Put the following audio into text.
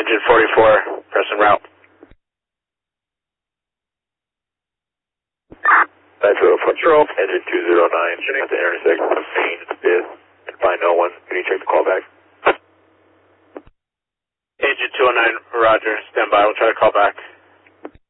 Engine 44, pressing route. 904 Control, Engine 209, shooting at the intersection of Main Fifth and find no one. Can you check the call back? Engine 209, roger, stand by, we'll try to call back.